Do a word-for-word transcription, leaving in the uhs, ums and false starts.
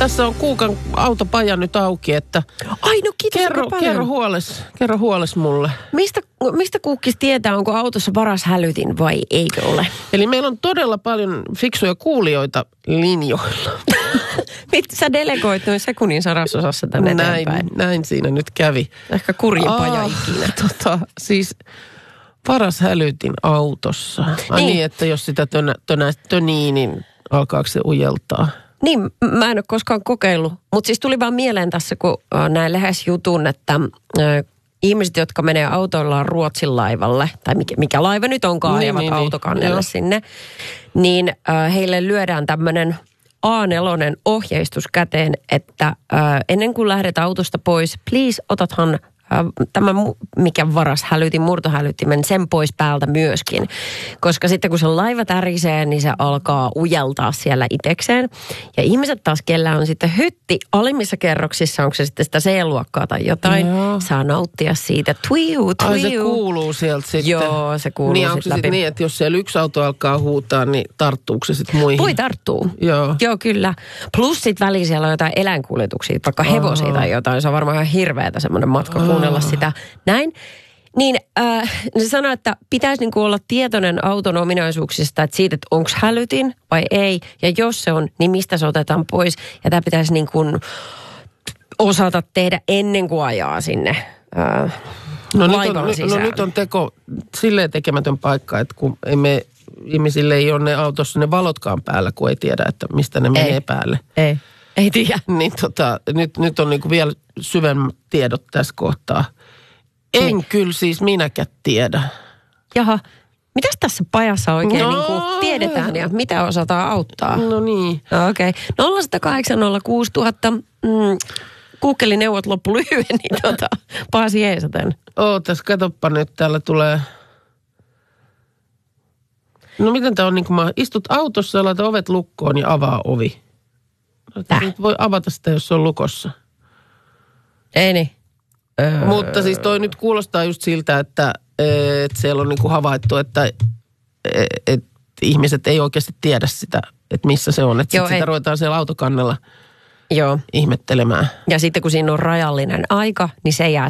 tässä on Kuukan autopaja nyt auki, että Ai no kiitos kerro, paljon. kerro huoles, kerro huoles mulle. Mistä, mistä Kuukkis tietää, onko autossa paras hälytin vai eikö ole? Eli meillä on todella paljon fiksuja kuulijoita linjoilla. Mitä sä delegoit noin sekunnin sarasosassa tänne näin, eteenpäin? näin siinä nyt kävi. Ehkä kurjin paja Aa, ikinä. Tota, siis paras hälytin autossa. Ai Niin. niin, että jos sitä tönä, tönä, tönii, niin alkaako se ujeltaa? Niin, mä en ole koskaan kokeillut. Mutta siis tuli vaan mieleen tässä, kun äh, näin lähes jutun, että äh, ihmiset, jotka menee autoillaan Ruotsin laivalle, tai mikä, mikä laiva nyt onkaan, Niin, ajavat niin, niin. autokannelle Joo. sinne, niin äh, heille lyödään tämmöinen A neljä ohjeistus käteen, että äh, ennen kuin lähdet autosta pois, please otathan tämä, mikä varas hälytin, murtohälyttimen, sen pois päältä myöskin. Koska sitten kun se laiva tärisee, niin se alkaa ujeltaa siellä itekseen. Ja ihmiset taas, kellä on sitten hytti alimmissa kerroksissa, onko se sitten sitä C-luokkaa tai jotain, Joo. saa nauttia siitä. Twiu, twiu. Ai se kuuluu sieltä sitten. Joo, se kuuluu niin, onko sitten se läpi. sitten niin, että jos siellä yksi auto alkaa huutaa, niin tarttuuko se sitten muihin? Voi tarttuu. Joo. Joo, kyllä. Plus sitten väliin siellä on jotain eläinkuljetuksia, vaikka hevosia tai jotain. Se on varmaan ihan hirveätä semmoinen matka kuunnella sitä. Näin. Niin äh, se sanoo, että pitäisi niinku olla tietoinen auton ominaisuuksista, että siitä, että onko hälytin vai ei. Ja jos se on, niin mistä se otetaan pois. Ja tämä pitäisi niinku osata tehdä ennen kuin ajaa sinne äh, No nyt, laivan on, sisään. no nyt on teko silleen tekemätön paikka, että kun ei me, ihmisille ei ole ne autossa ne valotkaan päällä, kun ei tiedä, että mistä ne menee Ei. päälle. Ei, ei tiedä. Niin tota, nyt, nyt on niinku vielä syvemmät tiedot tässä kohtaa. En Niin. kyllä siis minäkään tiedä. Jaha, mitäs tässä pajassa oikein No. niinku tiedetään ja mitä osataan auttaa? No niin. No, okei. Okay. nolla yksi nolla kahdeksan nolla kuusi tuhatta. Mm, Kuukkelineuvot loppu lyhyen, niin tota, paasi jeesaten. Ootas, katoppa nyt, täällä tulee... No miten tää on niin kuin mä istut autossa, laita ovet lukkoon ja avaa ovi. Täh? Nyt voi avata sitä, jos se on lukossa. Ei niin. Öö. Mutta siis toi nyt kuulostaa just siltä, että, että siellä on niin kuin havaittu, että, että ihmiset ei oikeasti tiedä sitä, että missä se on. Että Joo, sit sitä ei. ruvetaan siellä autokannella Joo. ihmettelemään. Ja sitten kun siinä on rajallinen aika, niin se jää